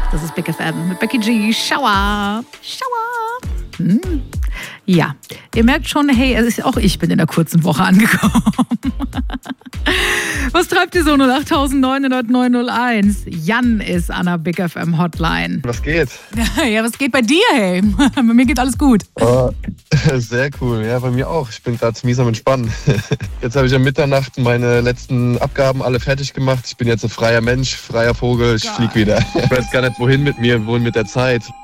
Das ist Big FM mit Becky G. Schauer. Ja, ihr merkt schon, hey, auch ich bin in der kurzen Woche angekommen. Was treibt ihr so? 08900 Jan ist an der Big FM Hotline. Was geht? Ja, was geht bei dir, hey? Bei mir geht alles gut. Oh, sehr cool. Ja, bei mir auch. Ich bin gerade mies am Entspannen. Jetzt habe ich um Mitternacht meine letzten Abgaben alle fertig gemacht. Ich bin jetzt ein freier Mensch, freier Vogel. Ich fliege wieder. Ich weiß gar nicht, wohin mit der Zeit.